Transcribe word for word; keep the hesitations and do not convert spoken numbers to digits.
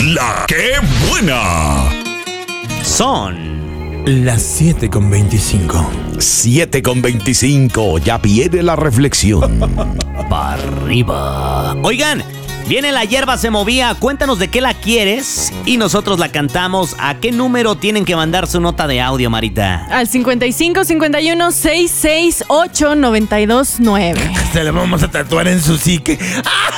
La que buena. Son las siete con veinticinco. siete con veinticinco. Ya viene la reflexión. para arriba. Oigan, viene La Hierba Se Movía. Cuéntanos de qué la quieres y nosotros la cantamos. ¿A qué número tienen que mandar su nota de audio, Marita? Al cincuenta y cinco cincuenta y uno sesenta y seis ocho noventa y dos nueve. Se le vamos a tatuar en su psique. ¡Ah!